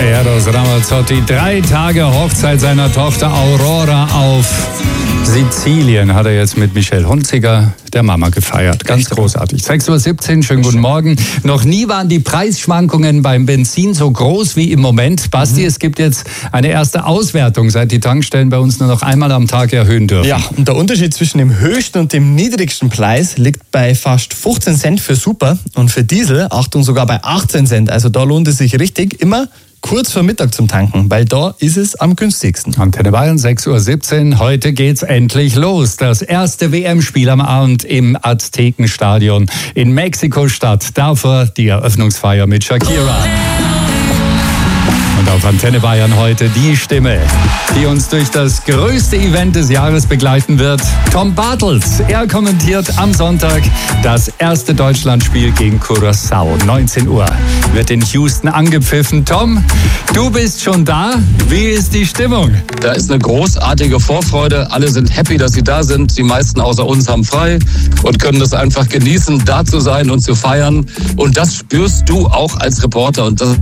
Eros Ramazzotti, 3 Tage Hochzeit seiner Tochter Aurora auf Sizilien hat er jetzt mit Michelle Hunziker, der Mama, gefeiert. Ganz großartig. 6:17 Uhr, schönen guten Morgen. Noch nie waren die Preisschwankungen beim Benzin so groß wie im Moment. Basti, es gibt jetzt eine erste Auswertung, seit die Tankstellen bei uns nur noch einmal am Tag erhöhen dürfen. Ja, und der Unterschied zwischen dem höchsten und dem niedrigsten Preis liegt bei fast 15 Cent für Super und für Diesel, Achtung, sogar bei 18 Cent. Also da lohnt es sich richtig, immer kurz vor Mittag zum Tanken, weil da ist es am günstigsten. Antenne Bayern, 6:17 Uhr. Heute geht's endlich los. Das erste WM-Spiel am Abend im Aztekenstadion in Mexiko-Stadt. Davor die Eröffnungsfeier mit Shakira. Und auf Antenne Bayern heute die Stimme, die uns durch das größte Event des Jahres begleiten wird. Tom Bartels. Er kommentiert am Sonntag das erste Deutschlandspiel gegen Curaçao. 19 Uhr wird in Houston angepfiffen. Tom, du bist schon da. Wie ist die Stimmung? Da ist eine großartige Vorfreude. Alle sind happy, dass sie da sind. Die meisten außer uns haben frei und können das einfach genießen, da zu sein und zu feiern. Und das spürst du auch als Reporter. Und das